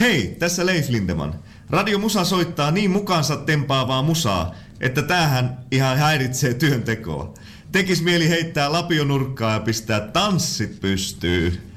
Hei, tässä Leif Lindeman. Radio Musa soittaa niin mukaansa tempaavaa musaa, että tämähän ihan häiritsee työntekoa. Tekis mieli heittää lapionurkkaa ja pistää tanssit pystyyn.